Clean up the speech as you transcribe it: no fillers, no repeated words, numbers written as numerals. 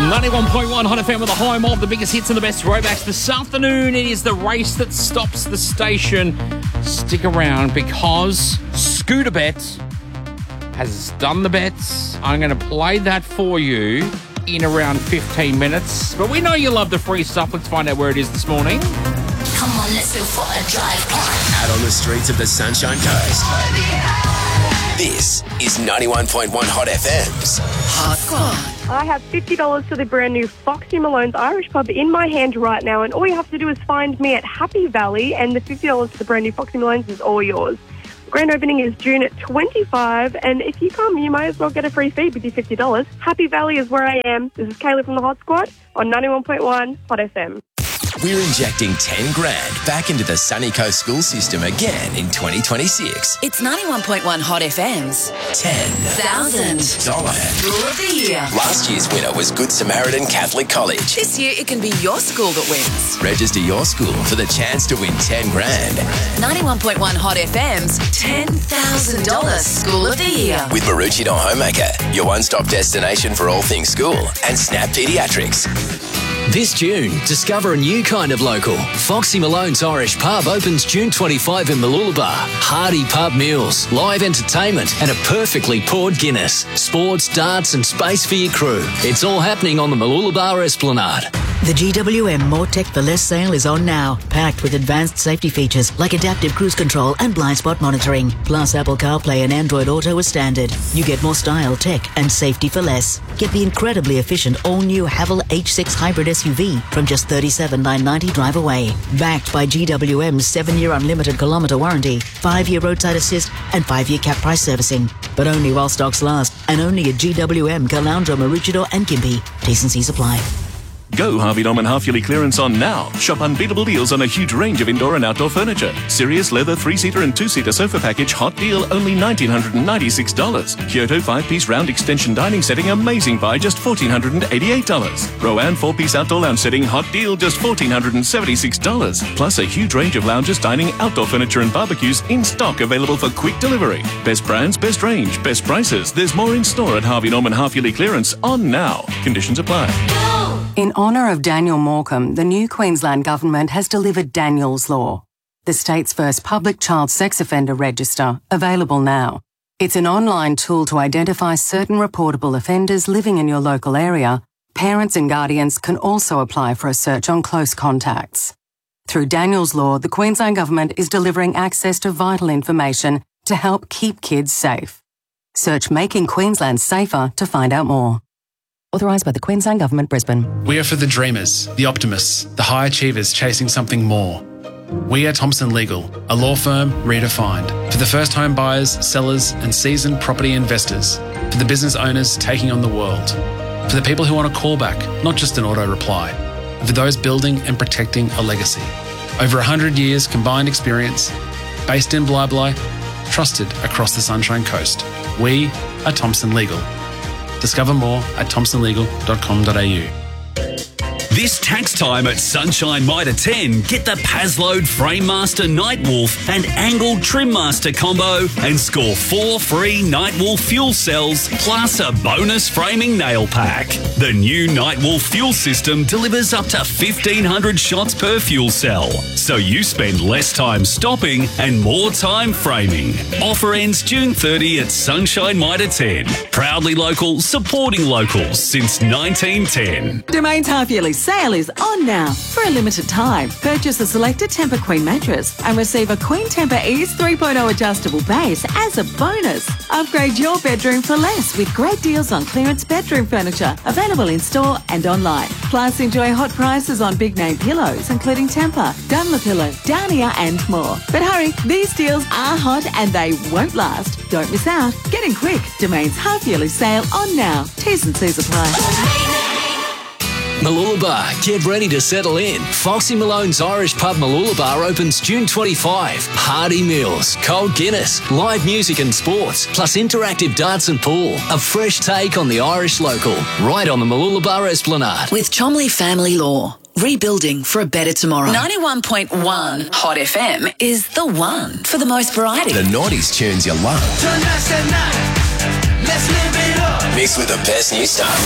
91.1 Hot FM with the home of the biggest hits and the best throwbacks. This afternoon, it is the race that stops the station. Stick around because Scooter Bet has done the bets. I'm going to play that for you in around 15 minutes. But we know you love the free stuff. Let's find out where it is this morning. Come on, let's go for a drive. Out on the streets of the Sunshine Coast. This is 91.1 Hot FM's Hot Squad. I have $50 for the brand new Foxy Malone's Irish Pub in my hand right now, and all you have to do is find me at Happy Valley, and the $50 for the brand new Foxy Malone's is all yours. Grand opening is June 25, and if you come, you might as well get a free feed with your $50. Happy Valley is where I am. This is Kaylee from the Hot Squad on 91.1 Hot FM. We're injecting 10 grand back into the Sunny Coast school system again in 2026. It's 91.1 Hot FM's $10,000 School of the Year. Last year's winner was Good Samaritan Catholic College. This year, it can be your school that wins. Register your school for the chance to win 10 grand. 91.1 Hot FM's $10,000 School of the Year. With Maroochydore Homemaker, your one-stop destination for all things school, and Snap Pediatrics. This June, discover a new kind of local. Foxy Malone's Irish Pub opens June 25 in Mooloolaba. Hearty pub meals, live entertainment, and a perfectly poured Guinness. Sports, darts, and space for your crew. It's all happening on the Mooloolaba Esplanade. The GWM More Tech for Less sale is on now, packed with advanced safety features like adaptive cruise control and blind spot monitoring, plus Apple CarPlay and Android Auto as standard. You get more style, tech, and safety for less. Get the incredibly efficient all-new Haval H6 hybrid SUV from just $37,990 drive away. Backed by GWM's 7-year unlimited kilometre warranty, 5-year roadside assist, and 5-year cap price servicing. But only while stocks last, and only at GWM, Caloundra, Maroochydore, and Gympie. T&Cs apply. Go Harvey Norman half-yearly clearance on now. Shop unbeatable deals on a huge range of indoor and outdoor furniture. Sirius leather 3-seater and 2-seater sofa package, hot deal, only $1,996. Kyoto 5-piece round extension dining setting, amazing buy, just $1,488. Rowan 4-piece outdoor lounge setting, hot deal, just $1,476. Plus a huge range of lounges, dining, outdoor furniture and barbecues in stock, available for quick delivery. Best brands, best range, best prices. There's more in store at Harvey Norman half-yearly clearance on now. Conditions apply. In honour of Daniel Morecambe, the new Queensland Government has delivered Daniel's Law, the state's first public child sex offender register, available now. It's an online tool to identify certain reportable offenders living in your local area. Parents and guardians can also apply for a search on close contacts. Through Daniel's Law, the Queensland Government is delivering access to vital information to help keep kids safe. Search Making Queensland Safer to find out more. Authorised by the Queensland Government, Brisbane. We are for the dreamers, the optimists, the high achievers chasing something more. We are Thompson Legal, a law firm redefined. For the first home buyers, sellers and seasoned property investors. For the business owners taking on the world. For the people who want a callback, not just an auto reply. For those building and protecting a legacy. Over 100 years combined experience, based in Bli, trusted across the Sunshine Coast. We are Thompson Legal. Discover more at thompsonlegal.com.au. This tax time at Sunshine Mitre 10, get the Pazload Framemaster Nightwolf and Angled Trimmaster combo and score 4 free Nightwolf fuel cells plus a bonus framing nail pack. The new Nightwolf fuel system delivers up to 1,500 shots per fuel cell, so you spend less time stopping and more time framing. Offer ends June 30 at Sunshine Mitre 10. Proudly local, supporting locals since 1910. Domain's half-yearly sale is on now. For a limited time, purchase a selected Tempur Queen mattress and receive a Queen Tempur Ease 3.0 adjustable base as a bonus. Upgrade your bedroom for less with great deals on clearance bedroom furniture available in store and online. Plus, enjoy hot prices on big name pillows including Tempur, Dunlopillow, Downia and more. But hurry, these deals are hot and they won't last. Don't miss out. Get in quick. Domain's half-yearly sale on now. T&Cs apply. Mooloolaba, get ready to settle in. Foxy Malone's Irish Pub Mooloolaba opens June 25. Hearty meals, cold Guinness, live music and sports, plus interactive darts and pool. A fresh take on the Irish local, right on the Mooloolaba Esplanade. With Chomley Family Law. Rebuilding for a better tomorrow. 91.1 Hot FM is the one for the most variety. The 90s tunes you love. Mixed with the best new stuff.